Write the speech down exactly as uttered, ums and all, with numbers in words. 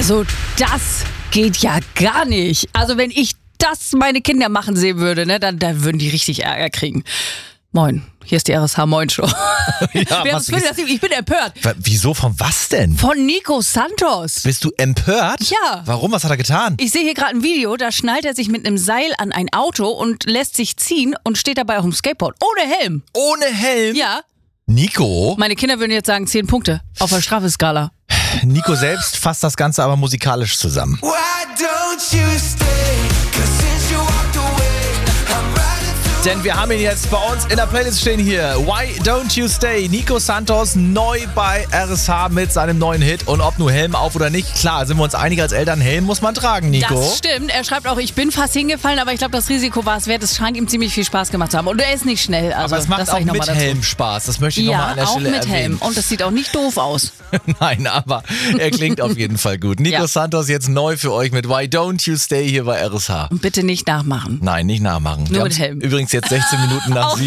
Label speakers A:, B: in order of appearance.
A: Also das geht ja gar nicht. Also wenn ich das meine Kinder machen sehen würde, ne, dann, dann würden die richtig Ärger kriegen. Moin, hier ist die R S H Moin Show.
B: Ja, was,
A: ich bin empört.
B: Wieso, von was denn?
A: Von Nico Santos.
B: Bist du empört?
A: Ja.
B: Warum, was hat er getan?
A: Ich sehe hier gerade ein Video, da schnallt er sich mit einem Seil an ein Auto und lässt sich ziehen und steht dabei auf dem Skateboard. Ohne Helm.
B: Ohne Helm?
A: Ja.
B: Nico?
A: Meine Kinder würden jetzt sagen zehn Punkte auf der Strafeskala.
B: Nico selbst fasst das Ganze aber musikalisch zusammen.
C: Why don't you stay? 'Cause since you walked away, I'm riding through.
B: Denn wir haben ihn jetzt bei uns in der Playlist stehen hier. Why Don't You Stay? Nico Santos neu bei R S H mit seinem neuen Hit. Und ob nur Helm auf oder nicht, klar, sind wir uns einig als Eltern, Helm muss man tragen, Nico.
A: Das stimmt. Er schreibt auch, ich bin fast hingefallen, aber ich glaube, das Risiko war es wert. Es scheint ihm ziemlich viel Spaß gemacht zu haben. Und er ist nicht schnell. Also,
B: aber es macht
A: das sag
B: auch
A: ich noch
B: mit
A: mal dazu.
B: Helm Spaß. Das möchte ich nochmal
A: Ja,
B: an der
A: auch
B: Stelle
A: mit
B: erwähnen.
A: Helm. Und das sieht auch nicht doof aus.
B: Nein, aber er klingt auf jeden Fall gut. Nico
A: Ja.
B: Santos jetzt neu für euch mit Why Don't You Stay hier bei R S H.
A: Und bitte nicht nachmachen.
B: Nein, nicht nachmachen.
A: Nur
B: Wir
A: mit
B: haben's
A: Helm.
B: Übrigens jetzt sechzehn Minuten nach
A: Auch